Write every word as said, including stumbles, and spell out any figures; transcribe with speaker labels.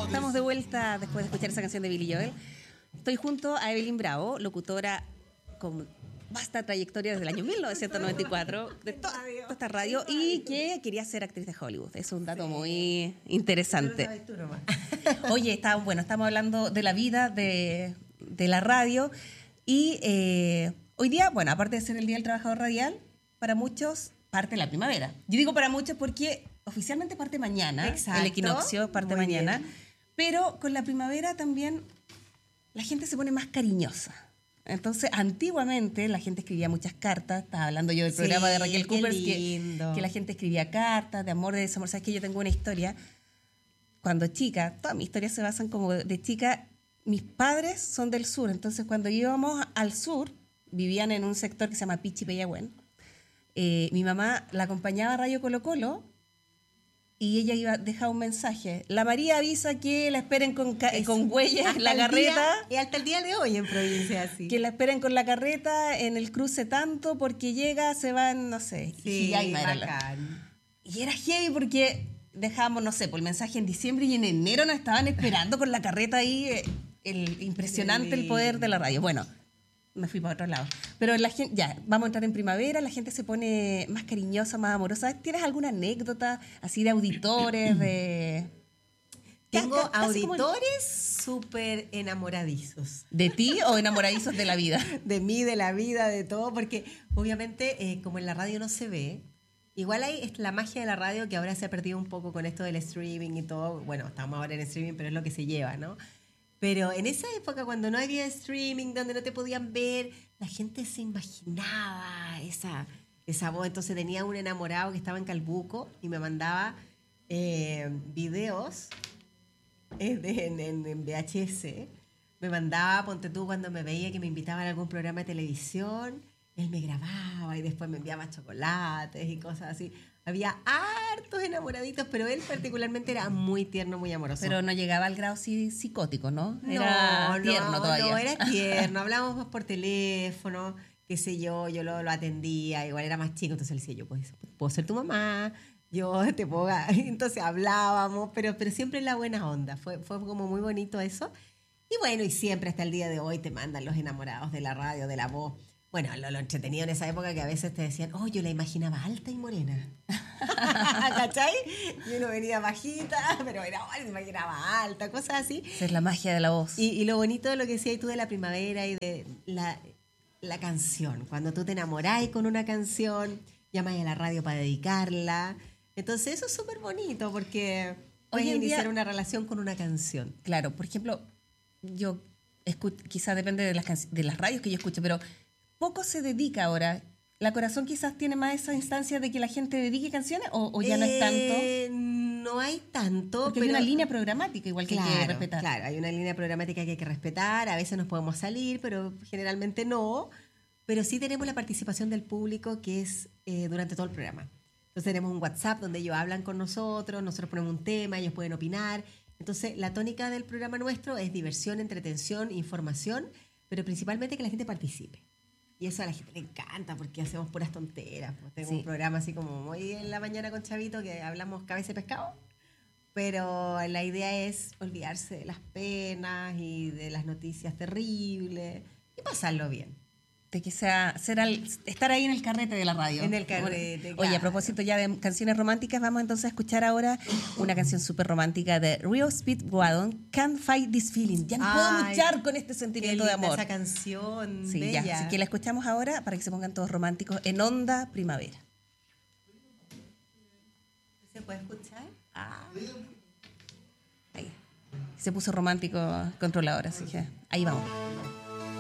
Speaker 1: estamos de vuelta después de escuchar esa canción de Billy Joel. Estoy junto a Evelyn Bravo, locutora con vasta trayectoria desde el año mil novecientos noventa y cuatro de to- toda esta radio y que quería ser actriz de Hollywood. Es un dato sí. muy interesante. Tú nomás. Oye, está, bueno, estamos hablando de la vida de, de la radio y eh, hoy día, bueno, aparte de ser el Día del Trabajador Radial, para muchos parte la primavera. Yo digo para muchos porque oficialmente parte mañana, exacto, el equinoccio parte muy mañana, bien. Pero con la primavera también la gente se pone más cariñosa. Entonces, antiguamente la gente escribía muchas cartas, estaba hablando yo del sí, programa de Raquel Cooper, que, que la gente escribía cartas de amor, de desamor. Sabes que yo tengo una historia, cuando chica, todas mis historias se basan como de chica, mis padres son del sur, entonces cuando íbamos al sur, vivían en un sector que se llama Pichi Peyagüen. Eh, mi mamá la acompañaba a Radio Colo Colo y ella iba a dejar un mensaje. La María avisa que la esperen con, ca- con huellas en la carreta.
Speaker 2: Y hasta el día de hoy en provincia así.
Speaker 1: Que la esperen con la carreta en el cruce tanto porque llega, se van, no sé.
Speaker 2: Sí, y, bacán.
Speaker 1: Y era heavy porque dejábamos, no sé, por el mensaje en diciembre y en enero nos estaban esperando con la carreta ahí. El, impresionante el poder de la radio. Bueno, me fui para otro lado. Pero la gente, ya, vamos a entrar en primavera, la gente se pone más cariñosa, más amorosa. ¿Tienes alguna anécdota así de auditores, de...?
Speaker 2: Tengo auditores súper enamoradizos.
Speaker 1: ¿De ti o enamoradizos de la vida?
Speaker 2: De mí, de la vida, de todo, porque obviamente eh, como en la radio no se ve, igual hay la magia de la radio que ahora se ha perdido un poco con esto del streaming y todo. Bueno, estamos ahora en streaming, pero es lo que se lleva, ¿no? Pero en esa época, cuando no había streaming, donde no te podían ver, la gente se imaginaba esa, esa voz. Entonces tenía un enamorado que estaba en Calbuco y me mandaba eh, videos eh, de, en, en, en V H S. Me mandaba, ponte tú, cuando me veía que me invitaban a algún programa de televisión, él me grababa y después me enviaba chocolates y cosas así. Había hartos enamoraditos, pero él particularmente era muy tierno, muy amoroso.
Speaker 1: Pero no llegaba al grado sí, psicótico, ¿no? Era
Speaker 2: no,
Speaker 1: tierno
Speaker 2: no,
Speaker 1: todavía.
Speaker 2: No, era tierno. Hablábamos por teléfono, qué sé yo, yo lo, lo atendía. Igual era más chico, entonces le decía yo, pues, puedo ser tu mamá, yo te puedo... Entonces hablábamos, pero, pero siempre en la buena onda. Fue, fue como muy bonito eso. Y bueno, y siempre hasta el día de hoy te mandan los enamorados de la radio, de la voz. Bueno, lo, lo entretenido en esa época que a veces te decían, oh, yo la imaginaba alta y morena. ¿Cachai? Y uno venía bajita, pero era, oh, me imaginaba alta, cosas así.
Speaker 1: Esa es la magia de la voz.
Speaker 2: Y, y lo bonito de lo que decías tú de la primavera y de la, la canción. Cuando tú te enamorás con una canción, llamas a la radio para dedicarla. Entonces eso es súper bonito porque puedes iniciar día, una relación con una canción.
Speaker 1: Claro, por ejemplo, yo escucho, quizás depende de las, can- de las radios que yo escucho, pero... poco se dedica ahora. ¿La Corazón quizás tiene más esa instancia de que la gente dedique canciones o, o ya
Speaker 2: eh,
Speaker 1: no es tanto?
Speaker 2: No hay tanto.
Speaker 1: Porque
Speaker 2: pero
Speaker 1: hay una línea programática igual que
Speaker 2: claro,
Speaker 1: hay que respetar.
Speaker 2: Claro, hay una línea programática que hay que respetar. A veces nos podemos salir, pero generalmente no. Pero sí tenemos la participación del público que es eh, durante todo el programa. Entonces tenemos un WhatsApp donde ellos hablan con nosotros, nosotros ponemos un tema, ellos pueden opinar. Entonces la tónica del programa nuestro es diversión, entretención, información, pero principalmente que la gente participe. Y eso a la gente le encanta porque hacemos puras tonteras. Pues tengo sí. un programa así como muy en la mañana con Chavito que hablamos cabeza de pescado. Pero la idea es olvidarse de las penas y de las noticias terribles y pasarlo bien.
Speaker 1: De que sea, ser al, estar ahí en el carrete de la radio.
Speaker 2: En el carrete,
Speaker 1: Oye,
Speaker 2: claro.
Speaker 1: A propósito ya de canciones románticas, vamos entonces a escuchar ahora una canción súper romántica de Rio Speedwagon, Can't Fight This Feeling. Ya no Ay, puedo luchar con este sentimiento de amor.
Speaker 2: Esa canción
Speaker 1: sí,
Speaker 2: bella.
Speaker 1: Ya, así que la escuchamos ahora para que se pongan todos románticos en Onda Primavera.
Speaker 2: ¿Se puede escuchar?
Speaker 1: Ah. Ahí. Se puso romántico controlador, así que ahí vamos.